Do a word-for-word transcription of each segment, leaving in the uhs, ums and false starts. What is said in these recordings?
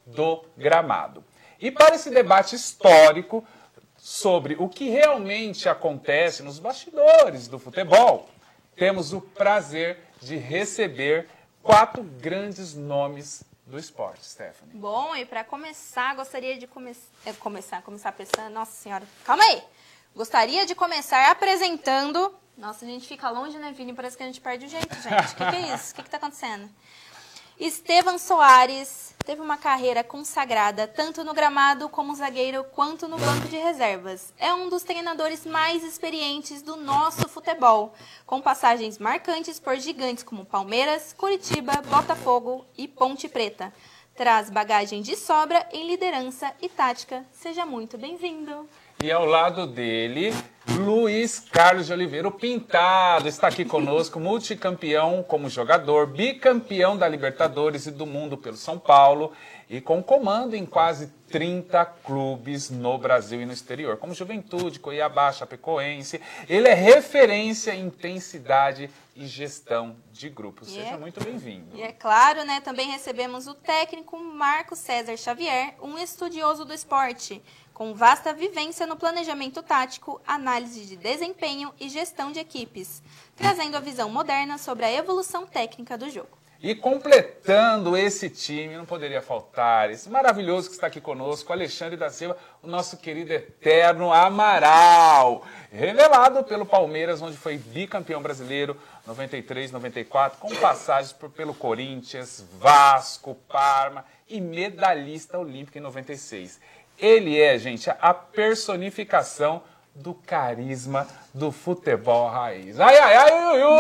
do gramado. E para esse debate histórico sobre o que realmente acontece nos bastidores do futebol, temos o prazer de receber quatro grandes nomes do esporte, Stephanie. Bom, e para começar, gostaria de come é, começar, começar pensando, nossa senhora, calma aí! Gostaria de começar apresentando... Nossa, a gente fica longe, né, Vini? Parece que a gente perde o jeito, gente. O que, que é isso? O que está acontecendo? Estevan Soares teve uma carreira consagrada tanto no gramado como zagueiro quanto no banco de reservas. É um dos treinadores mais experientes do nosso futebol, com passagens marcantes por gigantes como Palmeiras, Coritiba, Botafogo e Ponte Preta. Traz bagagem de sobra em liderança e tática. Seja muito bem-vindo. E ao lado dele, Luiz Carlos de Oliveira, o Pintado, está aqui conosco, multicampeão como jogador, bicampeão da Libertadores e do Mundo pelo São Paulo e com comando em quase trinta clubes no Brasil e no exterior, como Juventude, Cuiabá, Chapecoense. Ele é referência em intensidade e gestão de grupos. Seja é, muito bem-vindo. E é claro, né, também recebemos o técnico Marco César Xavier, um estudioso do esporte, com vasta vivência no planejamento tático, análise de desempenho e gestão de equipes, trazendo a visão moderna sobre a evolução técnica do jogo. E completando esse time, não poderia faltar esse maravilhoso que está aqui conosco, Alexandre da Silva, o nosso querido eterno Amaral, revelado pelo Palmeiras, onde foi bicampeão brasileiro, noventa e três, noventa e quatro, com passagens por, pelo Corinthians, Vasco, Parma e medalhista olímpico em noventa e seis. Ele é, gente, a personificação do carisma do futebol raiz. Ai, ai, ai, ui, ui, ui,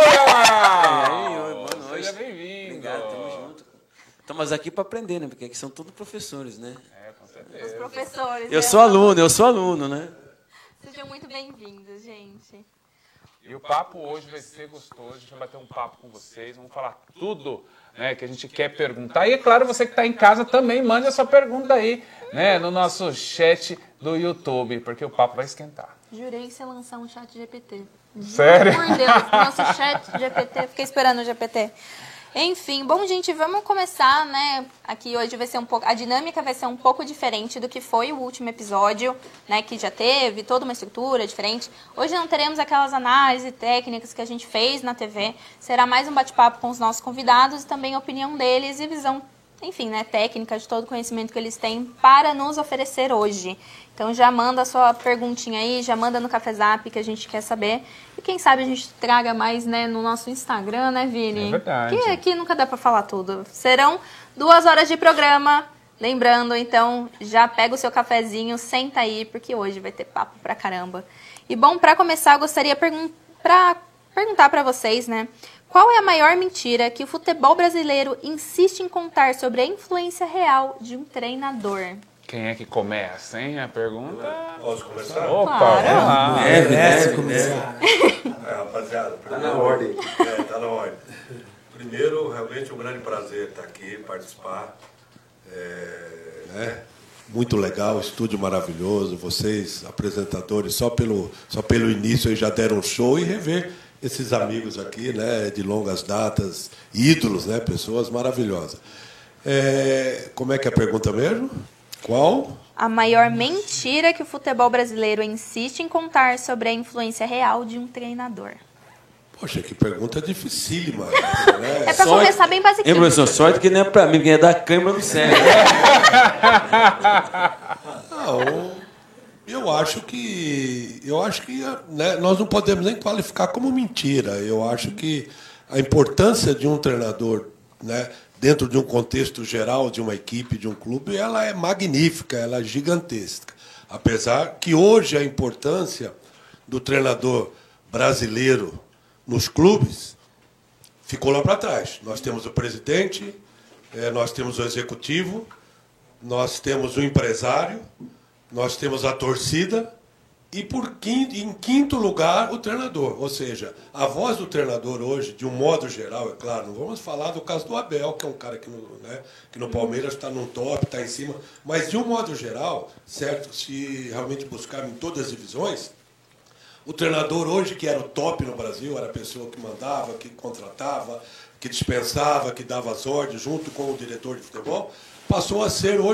ai, ui, boa noite. Seja bem-vindo. Obrigado, tamo junto. Estamos aqui para aprender, né? Porque aqui são todos professores, né? É, com certeza. Os professores. Eu sou aluno, eu sou aluno, né? Sejam muito bem-vindos, gente. E o papo hoje vai ser gostoso, a gente vai bater um papo com vocês, vamos falar tudo, né, que a gente quer perguntar. E é claro, você que está em casa também mande a sua pergunta aí, né, no nosso chat do YouTube, porque o papo vai esquentar. Jurei que você ia lançar um chat G P T. Sério? Por Deus, nosso chat G P T, fiquei esperando o G P T. Enfim, bom, gente, vamos começar, né? Aqui hoje vai ser um pouco... A dinâmica vai ser um pouco diferente do que foi o último episódio, né? Que já teve toda uma estrutura diferente. Hoje não teremos aquelas análises técnicas que a gente fez na T V. Será mais um bate-papo com os nossos convidados e também a opinião deles e visão, enfim, né? Técnica de todo o conhecimento que eles têm para nos oferecer hoje. Então já manda a sua perguntinha aí, já manda no Cafezap que a gente quer saber. E quem sabe a gente traga mais, né, no nosso Instagram, né, Vini? É verdade. Que aqui nunca dá para falar tudo. Serão duas horas de programa. Lembrando, então, já pega o seu cafezinho, senta aí, porque hoje vai ter papo pra caramba. E bom, para começar, eu gostaria pergun pra perguntar para vocês, né? Qual é a maior mentira que o futebol brasileiro insiste em contar sobre a influência real de um treinador? Quem é que começa, hein? A pergunta... Posso começar? Opa, claro. vamos lá. É, deve começar. É, rapaziada, primeiro... Tá na ordem. É, tá na ordem. Primeiro, realmente um grande prazer estar aqui, participar. É, né? Muito legal, estúdio maravilhoso. Vocês, apresentadores, só pelo, só pelo início aí já deram um show e rever esses amigos aqui, né, de longas datas, ídolos, né, pessoas maravilhosas. É, como é que é a pergunta mesmo? Qual? A maior mentira que o futebol brasileiro insiste em contar sobre a influência real de um treinador. Poxa, que pergunta dificílima. Né? É pra Sorte- começar bem basiquinho. Hein, professor? Sorte que não é pra mim, quem é da câmera não serve. Não, eu acho que eu acho que né, nós não podemos nem qualificar como mentira. Eu acho que a importância de um treinador, né, dentro de um contexto geral de uma equipe, de um clube, ela é magnífica, ela é gigantesca. Apesar que hoje a importância do treinador brasileiro nos clubes ficou lá para trás. Nós temos o presidente, eh, nós temos o executivo, nós temos o empresário, nós temos a torcida e, por quinto, em quinto lugar, o treinador. Ou seja, a voz do treinador hoje, de um modo geral, é claro, não vamos falar do caso do Abel, que é um cara que no, né, que no Palmeiras está no top, está em cima, mas de um modo geral, certo, se realmente buscarmos em todas as divisões, o treinador hoje, que era o top no Brasil, era a pessoa que mandava, que contratava, que dispensava, que dava as ordens, junto com o diretor de futebol, passou a ser hoje